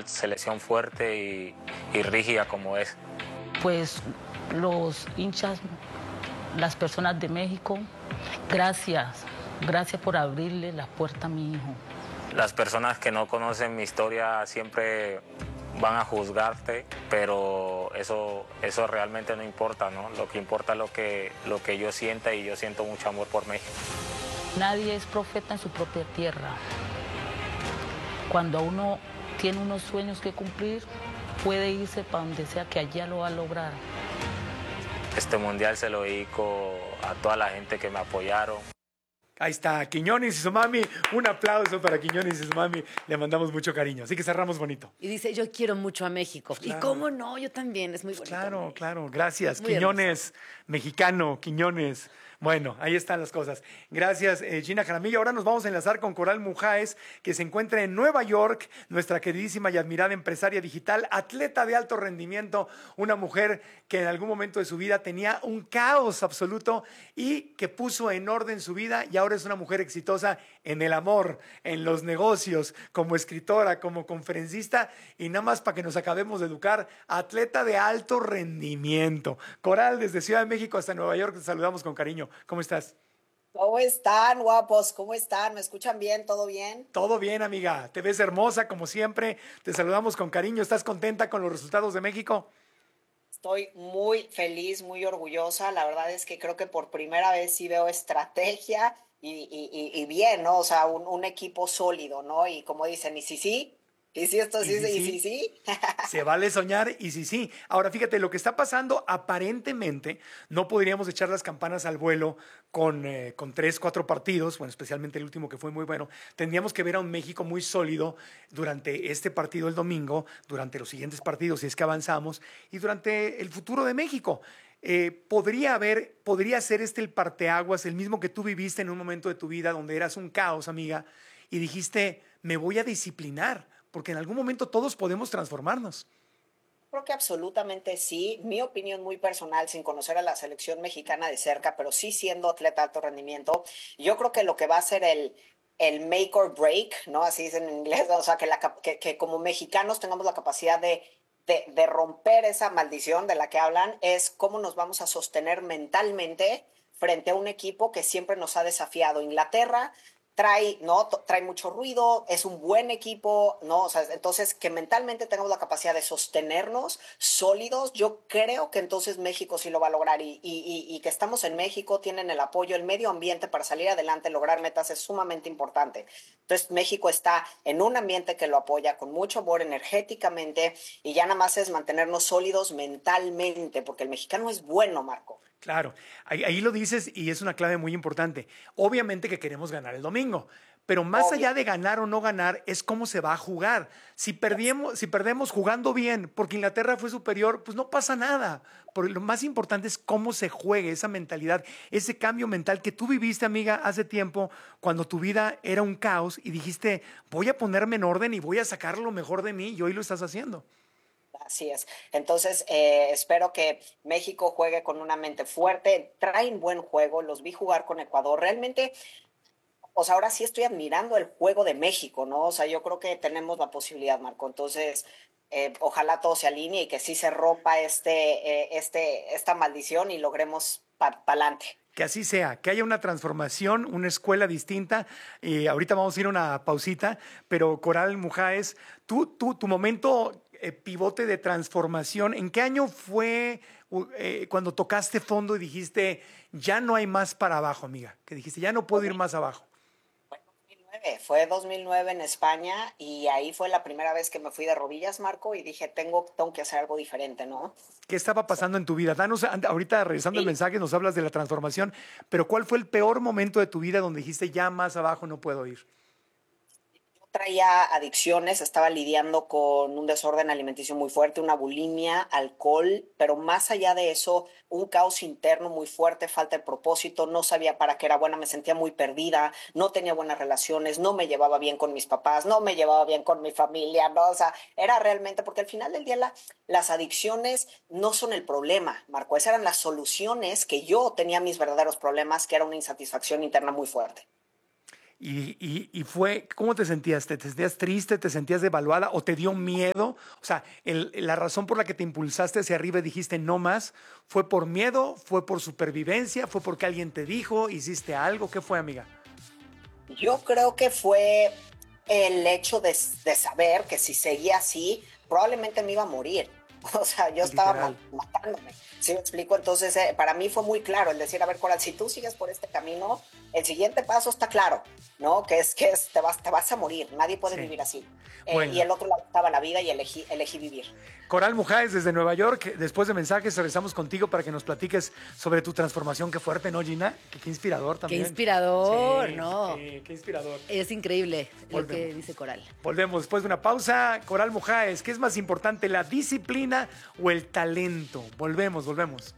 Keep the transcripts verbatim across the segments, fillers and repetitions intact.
una selección fuerte y, y rígida como es. Pues los hinchas, las personas de México, gracias, gracias por abrirle la puerta a mi hijo. Las personas que no conocen mi historia siempre van a juzgarte, pero eso, eso realmente no importa, ¿no? Lo que importa es lo que, lo que yo sienta, y yo siento mucho amor por México. Nadie es profeta en su propia tierra. Cuando uno tiene unos sueños que cumplir, puede irse para donde sea, que allá lo va a lograr. Este mundial se lo dedico a toda la gente que me apoyaron. Ahí está, Quiñones y su mami. Un aplauso para Quiñones y su mami. Le mandamos mucho cariño. Así que cerramos bonito. Y dice, yo quiero mucho a México. Claro. Y cómo no, yo también, es muy bonito. Claro, claro, gracias. Muy Quiñones, hermoso. mexicano, Quiñones. Bueno, ahí están las cosas. Gracias, eh, Gina Jaramillo. Ahora nos vamos a enlazar con Coral Mujáez, que se encuentra en Nueva York, nuestra queridísima y admirada empresaria digital, atleta de alto rendimiento, una mujer que en algún momento de su vida tenía un caos absoluto y que puso en orden su vida, y ahora es una mujer exitosa en el amor, en los negocios, como escritora, como conferencista, y nada más para que nos acabemos de educar, atleta de alto rendimiento. Coral, desde Ciudad de México hasta Nueva York, te saludamos con cariño. ¿Cómo estás? ¿Cómo están, guapos? ¿Cómo están? ¿Me escuchan bien? ¿Todo bien? Todo bien, amiga. Te ves hermosa, como siempre. Te saludamos con cariño. ¿Estás contenta con los resultados de México? Estoy muy feliz, muy orgullosa. La verdad es que creo que por primera vez sí veo estrategia y, y, y, y bien, ¿no? O sea, un, un equipo sólido, ¿no? Y como dicen, ¿y si sí? ¿Y si esto sí? ¿Y si ¿Y sí? si sí? Se vale soñar, y sí, sí. Ahora, fíjate, lo que está pasando, aparentemente, no podríamos echar las campanas al vuelo con, eh, con tres, cuatro partidos, bueno, especialmente el último que fue muy bueno. Tendríamos que ver a un México muy sólido durante este partido el domingo, durante los siguientes partidos, si es que avanzamos, y durante el futuro de México. Eh, podría haber, podría ser este el parteaguas, el mismo que tú viviste en un momento de tu vida donde eras un caos, amiga, y dijiste, me voy a disciplinar, porque en algún momento todos podemos transformarnos. Creo que absolutamente sí. Mi opinión muy personal, sin conocer a la selección mexicana de cerca, pero sí siendo atleta de alto rendimiento, yo creo que lo que va a ser el, el make or break, ¿no? Así es en inglés, o sea, que, la, que, que como mexicanos tengamos la capacidad de, de, de romper esa maldición de la que hablan, es cómo nos vamos a sostener mentalmente frente a un equipo que siempre nos ha desafiado. Inglaterra trae, ¿no? trae mucho ruido, es un buen equipo, ¿no? O sea, entonces, que mentalmente tengamos la capacidad de sostenernos sólidos, yo creo que entonces México sí lo va a lograr, y, y, y que estamos en México, tienen el apoyo, el medio ambiente para salir adelante, lograr metas es sumamente importante. Entonces, México está en un ambiente que lo apoya con mucho amor energéticamente, y ya nada más es mantenernos sólidos mentalmente, porque el mexicano es bueno, Marco. Claro, ahí, ahí lo dices, y es una clave muy importante. Obviamente que queremos ganar el domingo, pero más Obvio. allá de ganar o no ganar, es cómo se va a jugar. Si perdemos, si perdemos jugando bien, porque Inglaterra fue superior, pues no pasa nada. Pero lo más importante es cómo se juegue, esa mentalidad, ese cambio mental que tú viviste, amiga, hace tiempo, cuando tu vida era un caos y dijiste, voy a ponerme en orden y voy a sacar lo mejor de mí, y hoy lo estás haciendo. Así es. Entonces, eh, espero que México juegue con una mente fuerte. Traen buen juego. Los vi jugar con Ecuador. Realmente, o sea, ahora sí estoy admirando el juego de México, ¿no? O sea, yo creo que tenemos la posibilidad, Marco. Entonces, eh, ojalá todo se alinee y que sí se rompa este, eh, este, esta maldición y logremos para pa adelante. Que así sea, que haya una transformación, una escuela distinta. Y ahorita vamos a ir a una pausita, pero Coral Mujáez, tú, tú, tu momento eh, pivote de transformación, ¿en qué año fue eh, cuando tocaste fondo y dijiste, ya no hay más para abajo, amiga? Que dijiste, ya no puedo ir más abajo. Fue dos mil nueve en España, y ahí fue la primera vez que me fui de rodillas, Marco, y dije, tengo, tengo que hacer algo diferente, ¿no? ¿Qué estaba pasando en tu vida? Danos, ahorita regresando Sí. el mensaje, nos hablas de la transformación, pero ¿cuál fue el peor momento de tu vida donde dijiste, ya más abajo no puedo ir? Traía adicciones, estaba lidiando con un desorden alimenticio muy fuerte, una bulimia, alcohol, pero más allá de eso, un caos interno muy fuerte, falta de propósito, no sabía para qué era buena, me sentía muy perdida, no tenía buenas relaciones, no me llevaba bien con mis papás, no me llevaba bien con mi familia, ¿no? O sea, era realmente, porque al final del día la, las adicciones no son el problema, Marco, esas eran las soluciones, que yo tenía mis verdaderos problemas, que era una insatisfacción interna muy fuerte. Y, y, y fue, ¿cómo te sentías? ¿Te, te sentías triste? ¿Te sentías devaluada? ¿O te dio miedo? O sea, el, la razón por la que te impulsaste hacia arriba y dijiste no más, ¿fue por miedo? ¿Fue por supervivencia? ¿Fue porque alguien te dijo? ¿Hiciste algo? ¿Qué fue, amiga? Yo creo que fue el hecho de, de saber que si seguía así, probablemente me iba a morir. O sea, yo estaba ma- matándome. ¿Sí me explico? Entonces, eh, para mí fue muy claro el decir, a ver, Coral, si tú sigues por este camino, el siguiente paso está claro, ¿no? Que es que es, te, vas, te vas a morir. Nadie puede Sí. vivir así. Eh, Bueno. Y el otro lado estaba la vida y elegí, elegí vivir. Coral Mujáez desde Nueva York. Después de mensajes regresamos contigo para que nos platiques sobre tu transformación. Qué fuerte, ¿no, Gina? Qué, qué inspirador Qué también. inspirador, Sí, ¿no? sí, qué inspirador. Es increíble lo Volvemos. que dice Coral. Volvemos después de una pausa. Coral Mujáez, ¿qué es más importante, la disciplina o el talento? Volvemos, volvemos.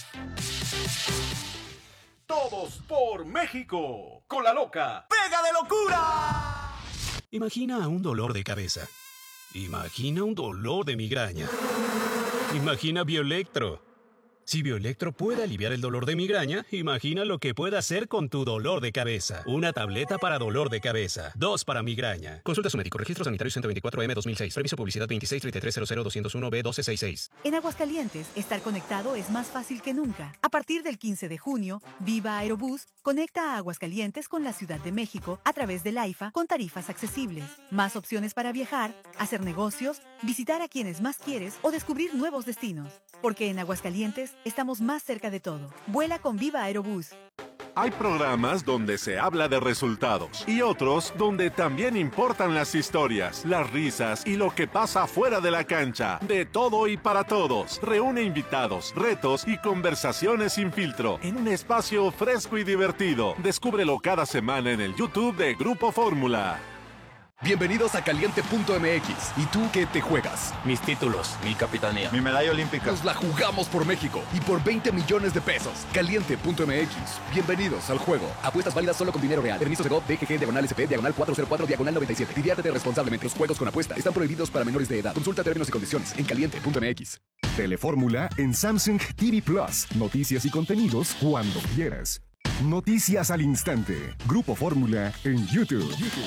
Todos por México. Con la loca. ¡Pega de locura! Imagina un dolor de cabeza. Imagina un dolor de migraña. Imagina Bioelectro. Si Bioelectro puede aliviar el dolor de migraña, imagina lo que puede hacer con tu dolor de cabeza. Una tableta para dolor de cabeza. Dos para migraña. Consulta a su médico. Registro sanitario ciento veinticuatro M dos mil seis. Permiso publicidad veintiséis treinta y tres cero cero doscientos uno B doce sesenta y seis. En Aguascalientes, estar conectado es más fácil que nunca. A partir del quince de junio, Viva Aerobús conecta a Aguascalientes con la Ciudad de México a través del AIFA con tarifas accesibles. Más opciones para viajar, hacer negocios, visitar a quienes más quieres o descubrir nuevos destinos. Porque en Aguascalientes estamos más cerca de todo. Vuela con Viva Aerobús. Hay programas donde se habla de resultados y otros donde también importan las historias, las risas y lo que pasa fuera de la cancha. De todo y para todos. Reúne invitados, retos y conversaciones sin filtro en un espacio fresco y divertido. Descúbrelo cada semana en el YouTube de Grupo Fórmula. Bienvenidos a Caliente punto M X. ¿Y tú qué te juegas? Mis títulos, mi capitanía. Mi medalla olímpica. Nos la jugamos por México y por veinte millones de pesos. Caliente punto M X. Bienvenidos al juego. Apuestas válidas solo con dinero real. Permiso de G O V, D G G, diagonal S P, diagonal cuatro cero cuatro, diagonal noventa y siete. Diviértete responsablemente. Los juegos con apuesta están prohibidos para menores de edad. Consulta términos y condiciones en Caliente punto M X. Telefórmula en Samsung T V Plus. Noticias y contenidos cuando quieras. Noticias al instante. Grupo Fórmula en YouTube. YouTube.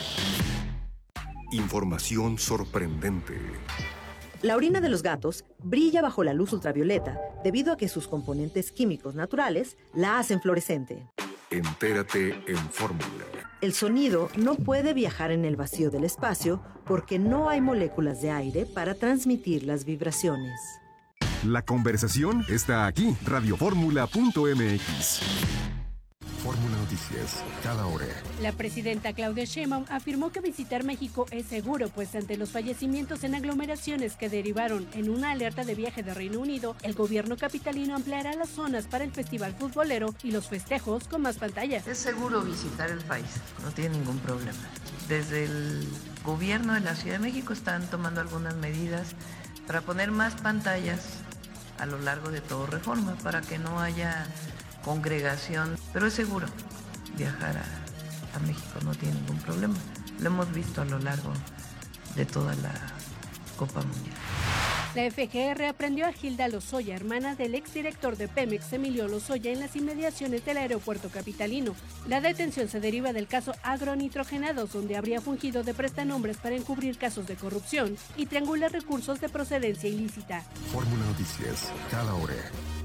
Información sorprendente. La orina de los gatos brilla bajo la luz ultravioleta debido a que sus componentes químicos naturales la hacen fluorescente. Entérate en Fórmula. El sonido no puede viajar en el vacío del espacio porque no hay moléculas de aire para transmitir las vibraciones. La conversación está aquí. Radiofórmula punto M X. Fórmula Noticias, cada hora. La presidenta Claudia Sheinbaum afirmó que visitar México es seguro, pues ante los fallecimientos en aglomeraciones que derivaron en una alerta de viaje de Reino Unido, el gobierno capitalino ampliará las zonas para el festival futbolero y los festejos con más pantallas. Es seguro visitar el país, no tiene ningún problema. Desde el gobierno de la Ciudad de México están tomando algunas medidas para poner más pantallas a lo largo de todo Reforma, para que no haya congregación, pero es seguro viajar a, a México, no tiene ningún problema. Lo hemos visto a lo largo de toda la Copa Mundial. La F G R aprendió a Gilda Lozoya, hermana del exdirector de Pemex, Emilio Lozoya, en las inmediaciones del aeropuerto capitalino. La detención se deriva del caso Agronitrogenados, donde habría fungido de prestanombres para encubrir casos de corrupción y triangular recursos de procedencia ilícita. Fórmula Noticias, cada hora.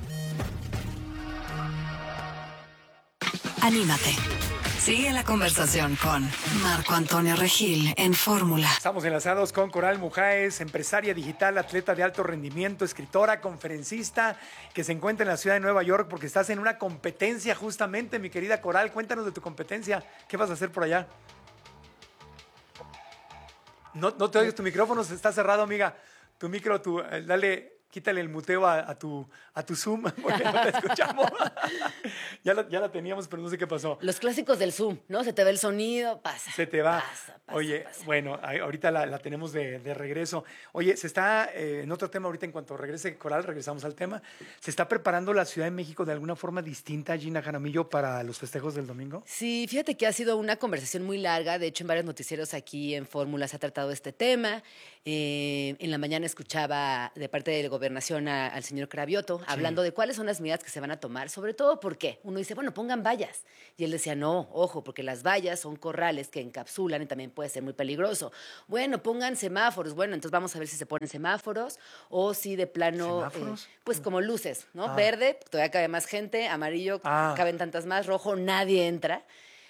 Anímate. Sigue la conversación con Marco Antonio Regil en Fórmula. Estamos enlazados con Coral Mujáez, empresaria digital, atleta de alto rendimiento, escritora, conferencista, que se encuentra en la ciudad de Nueva York porque estás en una competencia justamente, mi querida Coral. Cuéntanos de tu competencia. ¿Qué vas a hacer por allá? No, no te oyes, tu micrófono está cerrado, amiga. Tu micro, tu, eh, dale... Quítale el muteo a, a, tu, a tu Zoom, porque no te escuchamos. ya, la, ya la teníamos, pero no sé qué pasó. Los clásicos del Zoom, ¿no? Se te ve el sonido, pasa. Se te va. Pasa, pasa, Oye, pasa. bueno, ahorita la, la tenemos de, de regreso. Oye, se está, eh, en otro tema ahorita, en cuanto regrese Coral, regresamos al tema. ¿Se está preparando la Ciudad de México de alguna forma distinta, Gina Jaramillo, para los festejos del domingo? Sí, fíjate que ha sido una conversación muy larga. De hecho, en varios noticieros aquí en Fórmula se ha tratado este tema. Eh, en la mañana escuchaba de parte de la gobernación a- al señor Cravioto hablando de cuáles son las medidas que se van a tomar, sobre todo porque uno dice, bueno, pongan vallas. Y él decía, no, ojo, porque las vallas son corrales que encapsulan y también puede ser muy peligroso. Bueno, pongan semáforos. Bueno, entonces vamos a ver si se ponen semáforos o si de plano, eh, ¿Semáforos? pues como luces, ¿no? Ah. Verde, todavía cabe más gente, amarillo, Ah. caben tantas más, rojo, nadie entra.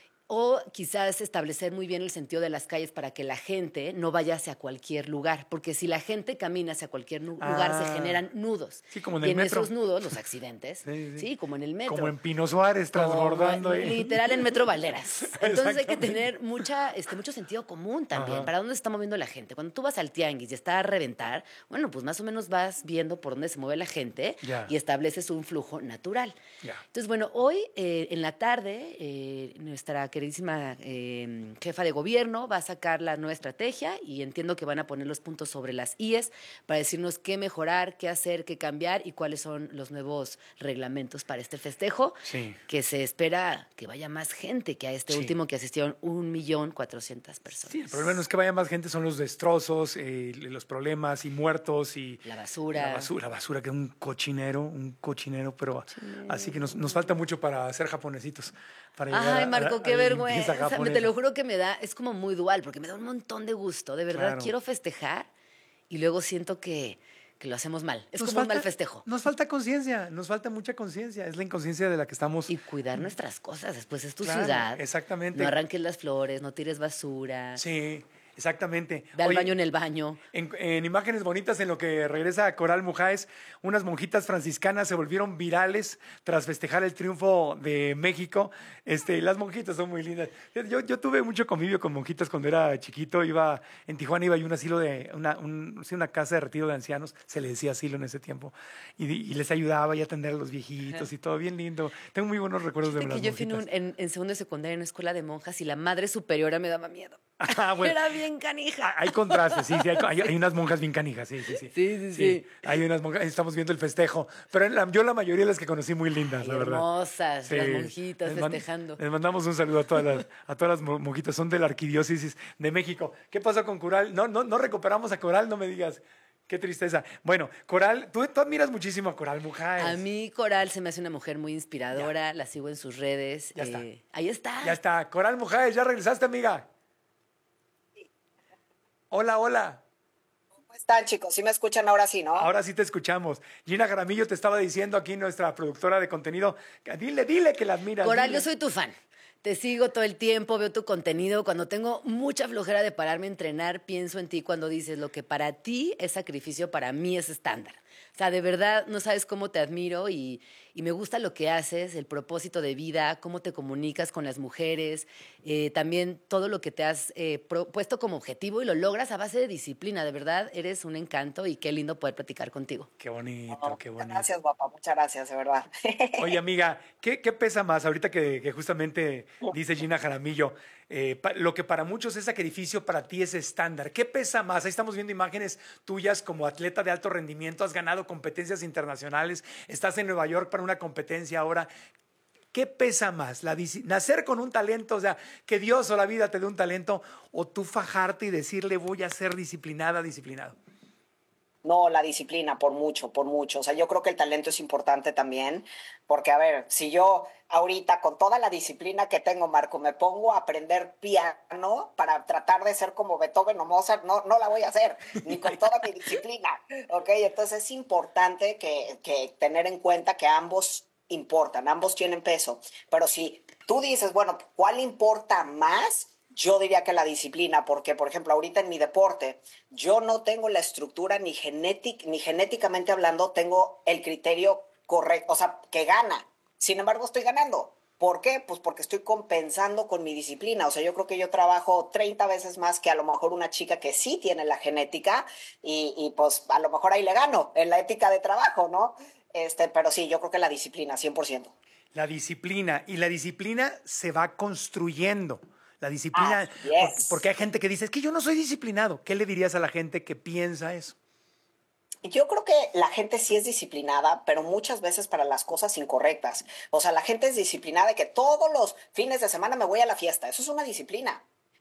O quizás establecer muy bien el sentido de las calles para que la gente no vaya hacia cualquier lugar. Porque si la gente camina hacia cualquier nu- lugar, Ah. se generan nudos. Sí, como en y el en metro. esos nudos, los accidentes. Sí, sí, sí. como en el metro. Como en Pino Suárez, transbordando. Como, ahí. literal en Metro Valderas. Entonces hay que Exactamente. tener mucha, este, mucho sentido común también. Ajá. ¿Para dónde se está moviendo la gente? Cuando tú vas al tianguis y está a reventar, bueno, pues más o menos vas viendo por dónde se mueve la gente Ya. y estableces un flujo natural. Ya. Entonces, bueno, hoy eh, en la tarde, eh, nuestra queridísima eh, jefa de gobierno va a sacar la nueva estrategia y entiendo que van a poner los puntos sobre las íes para decirnos qué mejorar, qué hacer, qué cambiar y cuáles son los nuevos reglamentos para este festejo, Sí. que se espera que vaya más gente que a este Sí. último que asistieron un millón cuatrocientas personas. Sí, el problema no es que vaya más gente, son los destrozos, eh, los problemas y muertos y La basura. La basura, la basura, que es un cochinero, un cochinero, pero así que nos, nos falta mucho para ser japonesitos. Para llegar Ay, a- Marco, a- qué a la limpieza vergüenza. Me- japonesa. Te lo juro que me da, es como muy dual, porque me da un montón de gusto. De verdad, Claro. quiero festejar y luego siento que, que lo hacemos mal. Es Nos como un falta- mal festejo. Nos falta conciencia, nos falta mucha conciencia. Es la inconsciencia de la que estamos. Y cuidar nuestras cosas. Después es tu Claro, ciudad. exactamente. No arranques las flores, no tires basura. Sí, exactamente. Ve al Oye, baño en el baño. En, en imágenes bonitas, en lo que regresa Coral Mujáez, unas monjitas franciscanas se volvieron virales tras festejar el triunfo de México. Este, las monjitas son muy lindas. Yo, yo tuve mucho convivio con monjitas cuando era chiquito. Iba en Tijuana, iba a un asilo de una, un- sí, una casa de retiro de ancianos, se le decía asilo en ese tiempo, y, y les ayudaba y a atender a los viejitos y todo bien lindo. Tengo muy buenos recuerdos de Fíjate las que yo fui en, monjitas. un- en, en segundo de secundaria en una escuela de monjas y la madre superiora me daba miedo. Ah, bueno. Era bien canija. Hay contrastes, sí, sí, hay, hay- hay unas monjas bien canijas, sí, sí, sí. Sí, sí, sí. Hay unas monjas, estamos viendo el festejo, pero la- yo la mayoría de las que conocí muy lindas, la verdad. Hermosas, Sí. las monjitas Les man- festejando. Les mandamos un saludo a todas las, a todas las mo- monjitas, son de la Arquidiócesis de México. ¿Qué pasó con Coral? No, no, no recuperamos a Coral, no me digas. Qué tristeza. Bueno, Coral, tú, tú admiras muchísimo a Coral Mujáez. A mí Coral se me hace una mujer muy inspiradora, la sigo en sus redes. Ya está. eh, ahí está. Ya está. Coral Mujáez, ¿ya regresaste, amiga? Hola, hola. ¿Cómo están, chicos? ¿Sí me escuchan ahora sí, no? Ahora sí te escuchamos. Gina Jaramillo te estaba diciendo aquí, nuestra productora de contenido, que dile, dile que la admiras. Coral, dile. yo soy tu fan. Te sigo todo el tiempo, veo tu contenido. Cuando tengo mucha flojera de pararme a entrenar, pienso en ti cuando dices lo que para ti es sacrificio, para mí es estándar. O sea, de verdad, no sabes cómo te admiro y, y me gusta lo que haces, el propósito de vida, cómo te comunicas con las mujeres, eh, también todo lo que te has eh, pro- puesto como objetivo y lo logras a base de disciplina. De verdad, eres un encanto y qué lindo poder platicar contigo. Qué bonito, qué bonito. Gracias, guapa. Muchas gracias, de verdad. Oye, amiga, ¿qué, qué pesa más? Ahorita que, que justamente dice Gina Jaramillo, eh, pa- lo que para muchos es sacrificio, para ti es estándar. ¿Qué pesa más? Ahí estamos viendo imágenes tuyas como atleta de alto rendimiento, has ganado competencias internacionales, estás en Nueva York para una competencia ahora. ¿Qué pesa más? La dis- nacer con un talento, o sea, que Dios o la vida te dé un talento, o tú fajarte y decirle voy a ser disciplinada, disciplinado. No, la disciplina, por mucho, por mucho. O sea, yo creo que el talento es importante también, porque, a ver, si yo ahorita con toda la disciplina que tengo, Marco, me pongo a aprender piano para tratar de ser como Beethoven o Mozart, no, no la voy a hacer, ni con toda mi disciplina, ¿ok? Entonces es importante que, que tener en cuenta que ambos importan, ambos tienen peso. Pero si tú dices, bueno, ¿cuál importa más? Yo diría que la disciplina, porque, por ejemplo, ahorita en mi deporte, yo no tengo la estructura ni, genétic, ni genéticamente hablando, tengo el criterio correcto, o sea, que gana. Sin embargo, estoy ganando. ¿Por qué? Pues porque estoy compensando con mi disciplina. O sea, yo creo que yo trabajo treinta veces más que a lo mejor una chica que sí tiene la genética y, y pues a lo mejor ahí le gano en la ética de trabajo, ¿no? Este, pero sí, yo creo que la disciplina, cien por ciento. La disciplina, y la disciplina se va construyendo. La disciplina, Ah, yes. por- porque hay gente que dice, es que yo no soy disciplinado. ¿Qué le dirías a la gente que piensa eso? Yo creo que la gente sí es disciplinada, pero muchas veces para las cosas incorrectas. O sea, la gente es disciplinada de que todos los fines de semana me voy a la fiesta. Eso es una disciplina.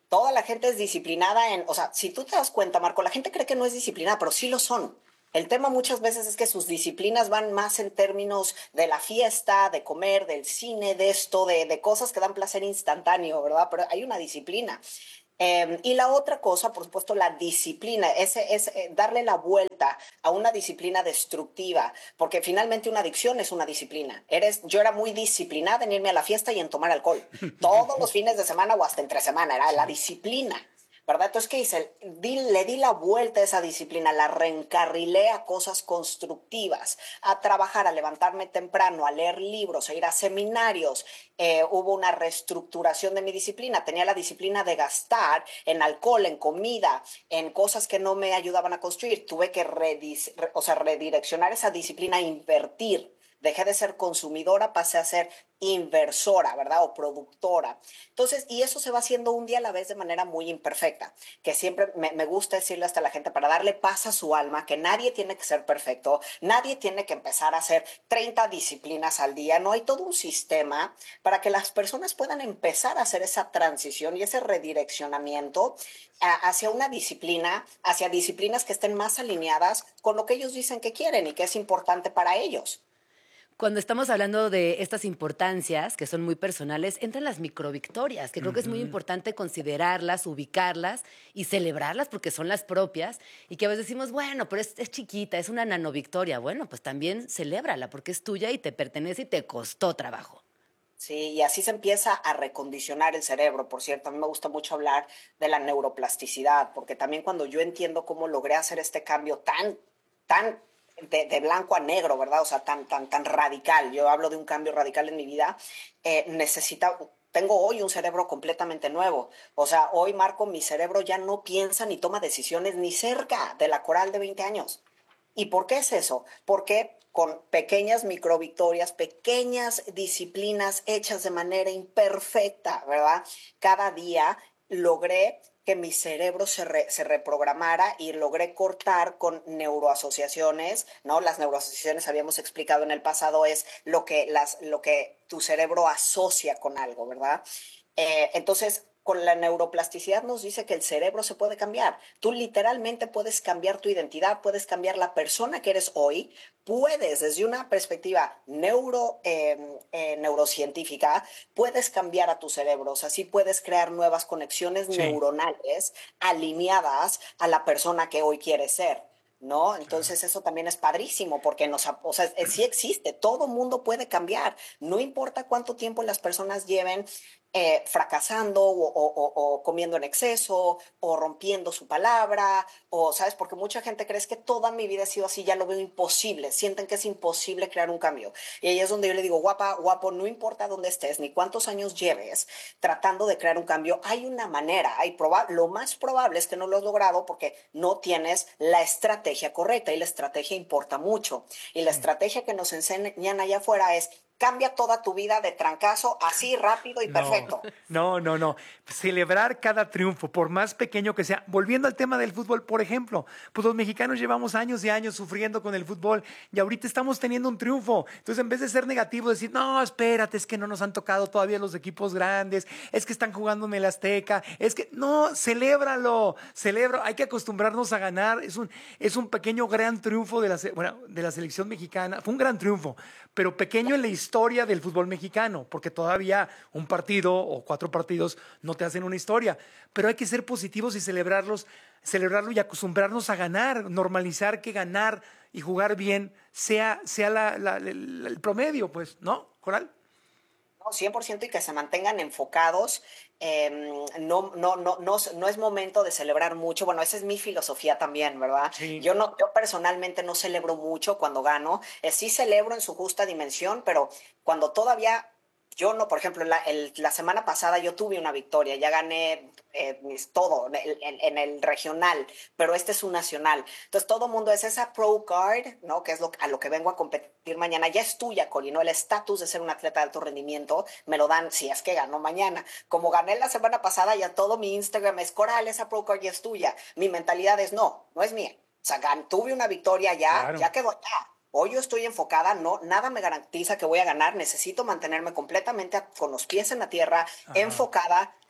toda la gente es disciplinada en, o sea, si tú te das cuenta, Marco, la gente cree que no es disciplinada, pero sí lo son. El tema muchas veces es que sus disciplinas van más en términos de la fiesta, de comer, del cine, de esto, de, de cosas que dan placer instantáneo, ¿verdad? Pero hay una disciplina. Eh, y la otra cosa, por supuesto, la disciplina, es, es eh, darle la vuelta a una disciplina destructiva, porque finalmente una adicción es una disciplina. Eres, yo era muy disciplinada en irme a la fiesta y en tomar alcohol, todos los fines de semana o hasta entre semana, era la disciplina, ¿verdad? Entonces, ¿qué hice? Di, le di la vuelta a esa disciplina, la reencarrilé a cosas constructivas, a trabajar, a levantarme temprano, a leer libros, a ir a seminarios. Eh, hubo una reestructuración de mi disciplina. Tenía la disciplina de gastar en alcohol, en comida, en cosas que no me ayudaban a construir. Tuve que redis, re, o sea, redireccionar esa disciplina a invertir. Dejé de ser consumidora, pasé a ser inversora, ¿verdad? O productora. Entonces, y eso se va haciendo un día a la vez de manera muy imperfecta, que siempre me, me gusta decirle hasta a la gente para darle paz a su alma, que nadie tiene que ser perfecto, nadie tiene que empezar a hacer treinta disciplinas al día, no hay todo un sistema para que las personas puedan empezar a hacer esa transición y ese redireccionamiento a, hacia una disciplina, hacia disciplinas que estén más alineadas con lo que ellos dicen que quieren y que es importante para ellos. Cuando estamos hablando de estas importancias, que son muy personales, entran las microvictorias, que creo que es muy importante considerarlas, ubicarlas y celebrarlas porque son las propias y que a veces decimos, bueno, pero es, es chiquita, es una nanovictoria. Bueno, pues también celébrala porque es tuya y te pertenece y te costó trabajo. Sí, y así se empieza a recondicionar el cerebro. Por cierto, a mí me gusta mucho hablar de la neuroplasticidad, porque también cuando yo entiendo cómo logré hacer este cambio tan, tan... De, de blanco a negro, ¿verdad? O sea, tan, tan, tan radical. Yo hablo de un cambio radical en mi vida. Eh, necesita, tengo hoy un cerebro completamente nuevo. O sea, hoy, Marco, mi cerebro ya no piensa ni toma decisiones ni cerca de la Coral de veinte años. ¿Y por qué es eso? Porque con pequeñas microvictorias, pequeñas disciplinas hechas de manera imperfecta, ¿verdad? Cada día logré que mi cerebro se, re, se reprogramara y logré cortar con neuroasociaciones, ¿no? Las neuroasociaciones, habíamos explicado en el pasado, es lo que, las, lo que tu cerebro asocia con algo, ¿verdad? Eh, entonces, con la neuroplasticidad nos dice que el cerebro se puede cambiar. Tú literalmente puedes cambiar tu identidad, puedes cambiar la persona que eres hoy, puedes desde una perspectiva neuro, eh, eh, neurocientífica, puedes cambiar a tu cerebro, o sea, sí puedes crear nuevas conexiones sí. neuronales alineadas a la persona que hoy quieres ser, ¿no? Entonces eso también es padrísimo porque nos, o sea, sí existe, todo mundo puede cambiar, no importa cuánto tiempo las personas lleven Eh, fracasando o, o, o, o comiendo en exceso o rompiendo su palabra o, ¿sabes? Porque mucha gente cree que toda mi vida ha sido así, ya lo veo imposible, sienten que es imposible crear un cambio. Y ahí es donde yo le digo, guapa, guapo, no importa dónde estés ni cuántos años lleves tratando de crear un cambio, hay una manera, hay proba- lo más probable es que no lo has logrado porque no tienes la estrategia correcta y la estrategia importa mucho. Y la estrategia que nos enseñan allá afuera es cambia toda tu vida de trancazo, así rápido y perfecto. No, no, no. Celebrar cada triunfo, por más pequeño que sea. Volviendo al tema del fútbol, por ejemplo, pues los mexicanos llevamos años y años sufriendo con el fútbol y ahorita estamos teniendo un triunfo. Entonces, en vez de ser negativo, decir, no, espérate, es que no nos han tocado todavía los equipos grandes, es que están jugando en el Azteca, es que, no, celébralo, celebra. Hay que acostumbrarnos a ganar. Es un, es un pequeño gran triunfo de la, bueno, de la selección mexicana. Fue un gran triunfo, pero pequeño en la historia historia del fútbol mexicano, porque todavía un partido o cuatro partidos no te hacen una historia, pero hay que ser positivos y celebrarlos, celebrarlo y acostumbrarnos a ganar, normalizar que ganar y jugar bien sea, sea la, la, la, el promedio, pues, ¿no, Coral? No, cien por ciento y que se mantengan enfocados. Eh, no, no, no, no, no es momento de celebrar mucho. Bueno, esa es mi filosofía también, ¿verdad? Sí. Yo, no, yo personalmente no celebro mucho cuando gano. Eh, sí celebro en su justa dimensión, pero cuando todavía... Yo no, por ejemplo, la, el, la semana pasada yo tuve una victoria, ya gané eh, mis, todo en, en, en el regional, pero este es un nacional. Entonces todo el mundo es esa pro card, ¿no? Que es lo, a lo que vengo a competir mañana, ya es tuya, Coli, ¿no? El estatus de ser un atleta de alto rendimiento me lo dan si es que ganó mañana. Como gané la semana pasada, ya todo mi Instagram es Coral, esa pro card ya es tuya. Mi mentalidad es no, no es mía. O sea, gan, tuve una victoria ya, claro. ya quedó ya. Hoy yo estoy enfocada, no, nada me garantiza que voy a ganar, necesito mantenerme completamente con los pies en la tierra, Ajá. enfocada,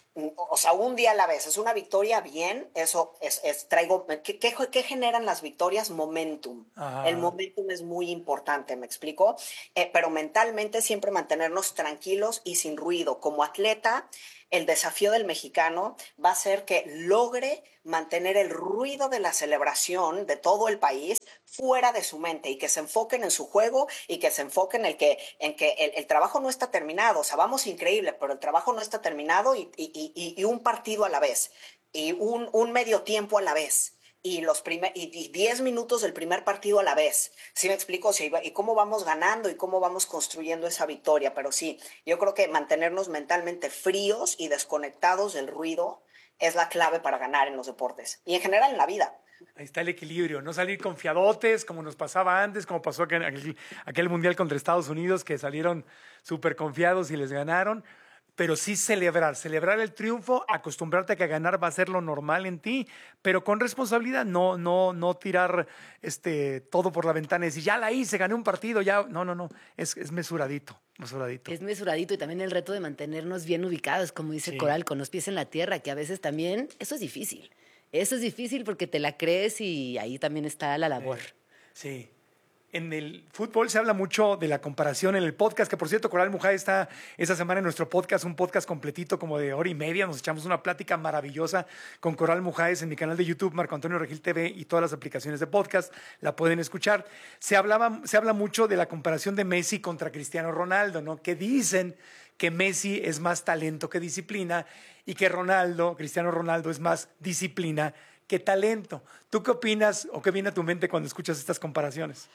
o sea, un día a la vez. Es una victoria bien, eso es, es traigo, ¿qué, qué, qué generan las victorias? Momentum. Ajá. El momentum es muy importante, ¿me explico? Eh, pero mentalmente siempre mantenernos tranquilos y sin ruido. Como atleta, el desafío del mexicano va a ser que logre mantener el ruido de la celebración de todo el país fuera de su mente y que se enfoquen en su juego y que se enfoquen en, el que, en que el, el trabajo no está terminado. O sea, vamos increíble, pero el trabajo no está terminado y, y, y, y un partido a la vez y un, un medio tiempo a la vez. Y los primer, y, y diez minutos del primer partido a la vez. ¿Sí me explico? Sí, y cómo vamos ganando y cómo vamos construyendo esa victoria. Pero sí, yo creo que mantenernos mentalmente fríos y desconectados del ruido es la clave para ganar en los deportes y en general en la vida. Ahí está el equilibrio, no salir confiadotes como nos pasaba antes, como pasó aquel, aquel, aquel mundial contra Estados Unidos que salieron súper confiados y les ganaron. Pero sí celebrar, celebrar el triunfo, acostumbrarte a que ganar va a ser lo normal en ti, pero con responsabilidad, no, no, no tirar este, todo por la ventana y decir, ya la hice, gané un partido, ya, no, no, no, es, es mesuradito, mesuradito. Es mesuradito y también el reto de mantenernos bien ubicados, como dice Sí. Coral, con los pies en la tierra, que a veces también, eso es difícil, eso es difícil porque te la crees y ahí también está la labor. Sí. En el fútbol se habla mucho de la comparación en el podcast, que por cierto, Coral Mujay está esta semana en nuestro podcast, un podcast completito como de hora y media. Nos echamos una plática maravillosa con Coral Mujay en mi canal de YouTube, Marco Antonio Regil T V y todas las aplicaciones de podcast. La pueden escuchar. Se, hablaba, se habla mucho de la comparación de Messi contra Cristiano Ronaldo, ¿no? Que dicen que Messi es más talento que disciplina y que Ronaldo, Cristiano Ronaldo, es más disciplina que talento. ¿Tú qué opinas o qué viene a tu mente cuando escuchas estas comparaciones?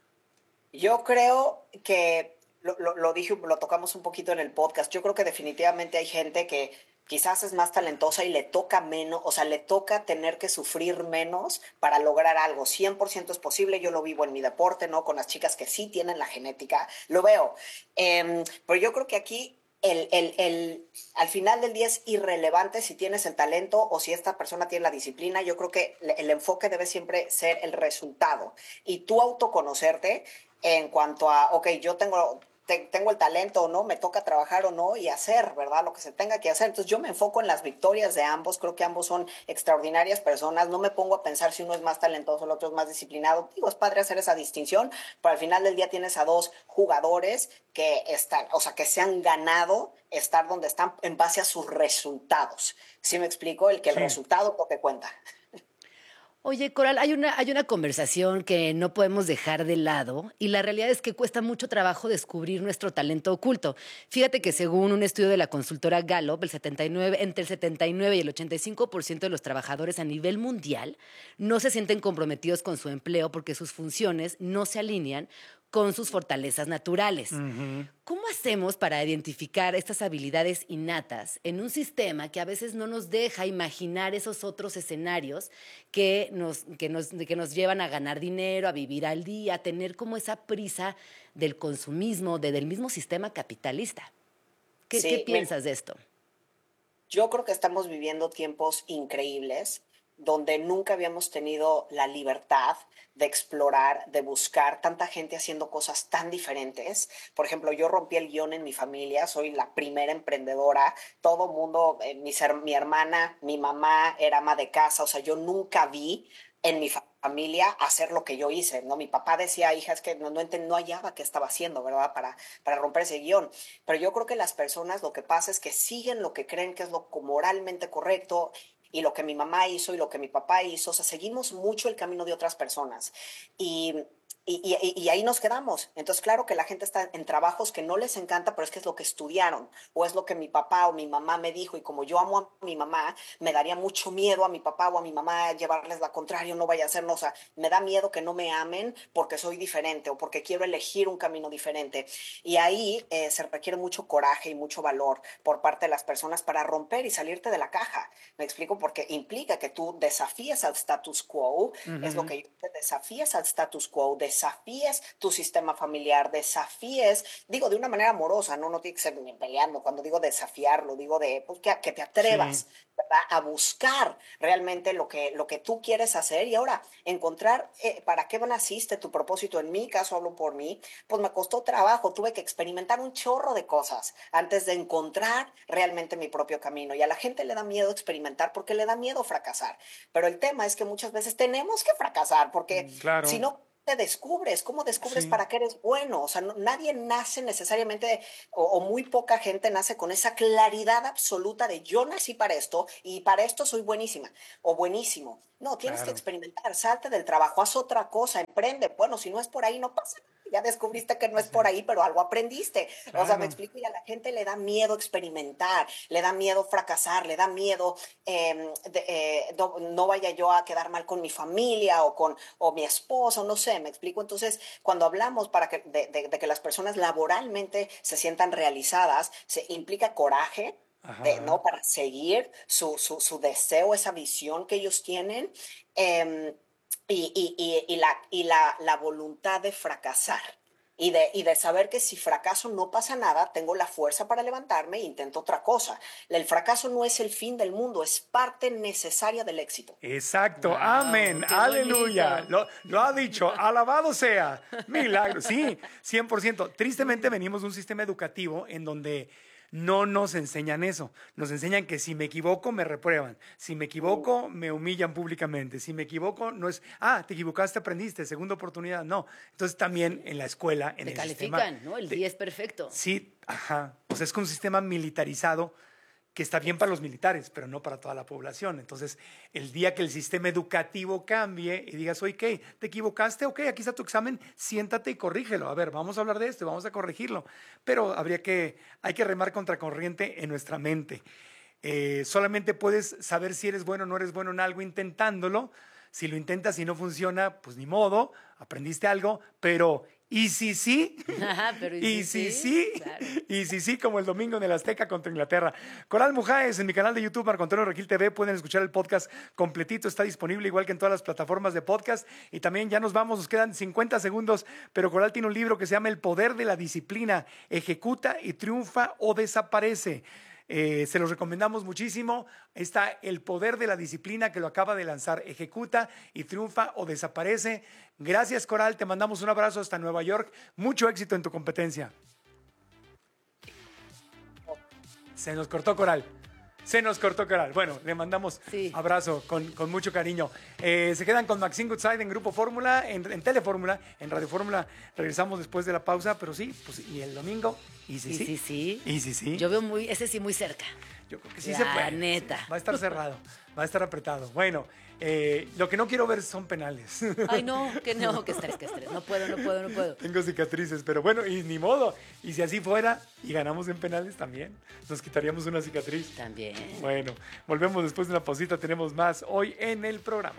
Yo creo que, lo, lo, lo dije, lo tocamos un poquito en el podcast, yo creo que definitivamente hay gente que quizás es más talentosa y le toca menos, o sea, le toca tener que sufrir menos para lograr algo. cien por ciento es posible, yo lo vivo en mi deporte, ¿no? Con las chicas que sí tienen la genética, lo veo. Eh, pero yo creo que aquí el, el, el, al final del día es irrelevante si tienes el talento o si esta persona tiene la disciplina. Yo creo que el enfoque debe siempre ser el resultado y tú autoconocerte en cuanto a, ok, yo tengo, te, tengo el talento o no, me toca trabajar o no y hacer, ¿verdad? Lo que se tenga que hacer. Entonces yo me enfoco en las victorias de ambos, creo que ambos son extraordinarias personas, no me pongo a pensar si uno es más talentoso, el otro es más disciplinado. Digo, es padre hacer esa distinción, pero al final del día tienes a dos jugadores que están, o sea, que se han ganado estar donde están en base a sus resultados. ¿Sí me explico? El que el Sí. resultado es lo que cuenta. Oye, Coral, hay una, hay una conversación que no podemos dejar de lado y la realidad es que cuesta mucho trabajo descubrir nuestro talento oculto. Fíjate que según un estudio de la consultora Gallup, el setenta y nueve, entre el setenta y nueve y el ochenta y cinco por ciento de los trabajadores a nivel mundial no se sienten comprometidos con su empleo porque sus funciones no se alinean con sus fortalezas naturales. Uh-huh. ¿Cómo hacemos para identificar estas habilidades innatas en un sistema que a veces no nos deja imaginar esos otros escenarios que nos, que nos, que nos llevan a ganar dinero, a vivir al día, a tener como esa prisa del consumismo, de, del mismo sistema capitalista? ¿Qué, Sí, ¿qué mira. piensas de esto? Yo creo que estamos viviendo tiempos increíbles donde nunca habíamos tenido la libertad de explorar, de buscar tanta gente haciendo cosas tan diferentes. Por ejemplo, yo rompí el guión en mi familia, soy la primera emprendedora, todo mundo, eh, mi, mi hermana, mi mamá era ama de casa, o sea, yo nunca vi en mi familia hacer lo que yo hice, ¿no? Mi papá decía, hija, es que no, no, ent- no hallaba qué estaba haciendo, ¿verdad? Para, para romper ese guión. Pero yo creo que las personas lo que pasa es que siguen lo que creen que es lo moralmente correcto y lo que mi mamá hizo y lo que mi papá hizo. O sea, seguimos mucho el camino de otras personas. Y... Y, y, y ahí nos quedamos. Entonces, claro que la gente está en trabajos que no les encanta, pero es que es lo que estudiaron, o es lo que mi papá o mi mamá me dijo, y como yo amo a mi mamá, me daría mucho miedo a mi papá o a mi mamá llevarles la contraria, no vaya a ser, no, o sea, me da miedo que no me amen porque soy diferente o porque quiero elegir un camino diferente. Y ahí eh, se requiere mucho coraje y mucho valor por parte de las personas para romper y salirte de la caja. Me explico, porque implica que tú desafíes al status quo, Ujú. es lo que yo te desafíes al status quo, desafíes tu sistema familiar, desafíes, digo, de una manera amorosa, no, no tiene que ser ni peleando. Cuando digo desafiarlo, digo de pues, que, que te atrevas, sí, ¿verdad?, a buscar realmente lo que, lo que tú quieres hacer y ahora encontrar eh, para qué naciste, tu propósito. En mi caso, hablo por mí, pues me costó trabajo, tuve que experimentar un chorro de cosas antes de encontrar realmente mi propio camino. Y a la gente le da miedo experimentar porque le da miedo fracasar. Pero el tema es que muchas veces tenemos que fracasar porque claro. si no te descubres, ¿cómo descubres sí. para qué eres bueno? O sea, no, nadie nace necesariamente, o, o muy poca gente nace con esa claridad absoluta de yo nací para esto y para esto soy buenísima o buenísimo. No, tienes claro. que experimentar, salte del trabajo, haz otra cosa, emprende. Bueno, si no es por ahí, no pasa nada. Ya descubriste que no es por ahí, pero algo aprendiste. Claro. O sea, me explico, y a la gente le da miedo experimentar, le da miedo fracasar, le da miedo eh, de, eh, no, no vaya yo a quedar mal con mi familia o con o mi esposo, no sé, me explico. Entonces, cuando hablamos para que, de, de, de que las personas laboralmente se sientan realizadas, se implica coraje, de, ¿no? Para seguir su, su, su deseo, esa visión que ellos tienen. Eh, Y, y, y, y, la, y la, la voluntad de fracasar y de, y de saber que si fracaso no pasa nada, tengo la fuerza para levantarme e intento otra cosa. El fracaso no es el fin del mundo, es parte necesaria del éxito. Exacto, wow, amén, aleluya, lo, lo ha dicho, alabado sea, milagro, sí, cien por ciento. Tristemente venimos de un sistema educativo en donde no nos enseñan eso. Nos enseñan que si me equivoco, me reprueban. Si me equivoco, me humillan públicamente. Si me equivoco, no es, ah, te equivocaste, aprendiste, segunda oportunidad. No. Entonces también en la escuela, en te el califican, sistema, ¿no? El diez perfecto. Sí, ajá. O sea, es que un sistema militarizado que está bien para los militares, pero no para toda la población. Entonces, el día que el sistema educativo cambie y digas, oye, ¿qué? ¿Te equivocaste? Ok, aquí está tu examen, siéntate y corrígelo. A ver, vamos a hablar de esto, vamos a corregirlo. Pero habría que, hay que remar contracorriente en nuestra mente. Eh, solamente puedes saber si eres bueno o no eres bueno en algo intentándolo. Si lo intentas y no funciona, pues ni modo, aprendiste algo, pero ¿y si sí? Ajá, pero ¿y, ¿Y si si sí? sí? Claro. Y si sí, como el domingo en el Azteca contra Inglaterra. Coral Mujáez, en mi canal de YouTube, Marco Antonio Regil T V, pueden escuchar el podcast completito, está disponible igual que en todas las plataformas de podcast. Y también ya nos vamos, nos quedan cincuenta segundos, pero Coral tiene un libro que se llama El Poder de la Disciplina, ejecuta y triunfa o desaparece. Eh, se los recomendamos muchísimo. Está El Poder de la Disciplina, que lo acaba de lanzar. Ejecuta y triunfa o desaparece. Gracias, Coral, te mandamos un abrazo hasta Nueva York. Mucho éxito en tu competencia. Se nos cortó, Coral. Se nos cortó, Coral. Bueno, le mandamos sí. abrazo con, con mucho cariño. Eh, se quedan con Maxine Goodside en Grupo Fórmula, en, en Telefórmula, en Radio Fórmula. Regresamos después de la pausa, pero sí, pues, y el domingo. Y sí, y sí. sí, sí. Y sí, sí. Yo veo muy, ese sí muy cerca. Yo creo que sí la se puede. neta. Sí, va a estar cerrado, va a estar apretado. Bueno, eh, lo que no quiero ver son penales. Ay, no, que no, que estrés, que estrés. No puedo, no puedo, no puedo. Tengo cicatrices, pero bueno, y ni modo. Y si así fuera y ganamos en penales también, nos quitaríamos una cicatriz. También. Bueno, volvemos después de una pausita. Tenemos más hoy en el programa.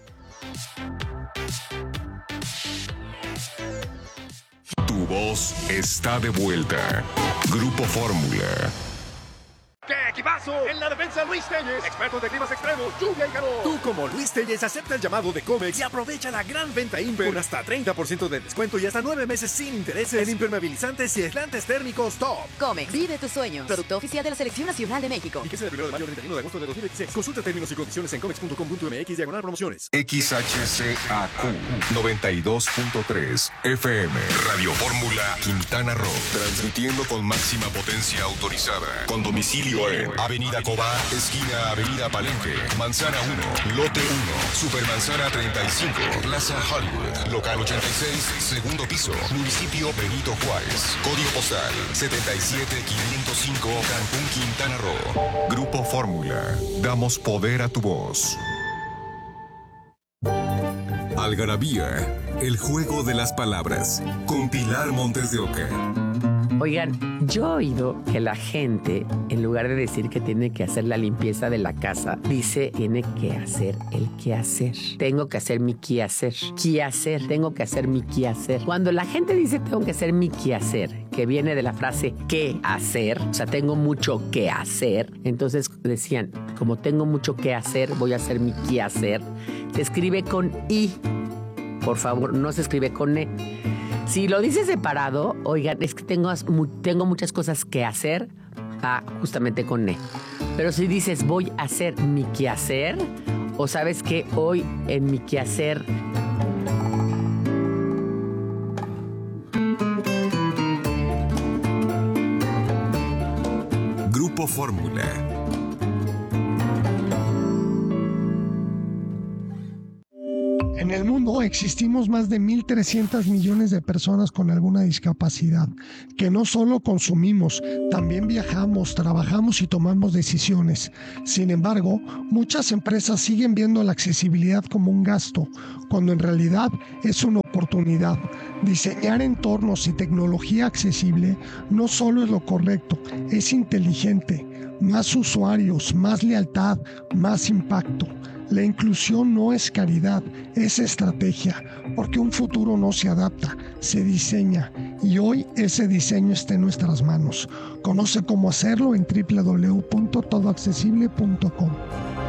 Tu voz está de vuelta. Grupo Fórmula. ¡Qué equipazo! En la defensa, Luis Telles, experto de climas extremos, lluvia y calor. Tú, como Luis Telles, acepta el llamado de Comex y aprovecha la gran venta Imper con hasta treinta por ciento de descuento y hasta nueve meses sin intereses en impermeabilizantes y aislantes térmicos top. Comex, vive tus sueños. Producto oficial de la Selección Nacional de México. Vigencia del primero de mayo al treinta y uno de agosto de dos mil veintiséis. Consulta términos y condiciones en comex punto com punto m x diagonal promociones. X H C A Q noventa y dos punto tres F M. Radio Fórmula Quintana Roo. Transmitiendo con máxima potencia autorizada. Con domicilio en Avenida Cobá, esquina Avenida Palenque, Manzana uno, Lote uno, Supermanzana treinta y cinco, Plaza Hollywood, Local ochenta y seis, segundo piso, Municipio Benito Juárez, Código postal setenta y siete quinientos cinco, Cancún, Quintana Roo. Grupo Fórmula, damos poder a tu voz. Algarabía, el juego de las palabras, con Pilar Montes de Oca. Oigan, yo he oído que la gente, en lugar de decir que tiene que hacer la limpieza de la casa, dice tiene que hacer el quehacer. Tengo que hacer mi quehacer. Quehacer, tengo que hacer mi quehacer. Cuando la gente dice tengo que hacer mi quehacer, que viene de la frase qué hacer, o sea, tengo mucho que hacer, entonces decían, como tengo mucho que hacer, voy a hacer mi quehacer. Se escribe con I. Por favor, no se escribe con E. Si lo dices separado, oigan, es que tengo, tengo muchas cosas que hacer, ah, justamente con E. Pero si dices voy a hacer mi quehacer, o sabes que hoy en mi quehacer... Grupo Fórmula. En el mundo existimos más de mil trescientos millones de personas con alguna discapacidad, que no solo consumimos, también viajamos, trabajamos y tomamos decisiones. Sin embargo, muchas empresas siguen viendo la accesibilidad como un gasto, cuando en realidad es una oportunidad. Diseñar entornos y tecnología accesible no solo es lo correcto, es inteligente. Más usuarios, más lealtad, más impacto. La inclusión no es caridad, es estrategia, porque un futuro no se adapta, se diseña, y hoy ese diseño está en nuestras manos. Conoce cómo hacerlo en doble u doble u doble u punto todo accesible punto com.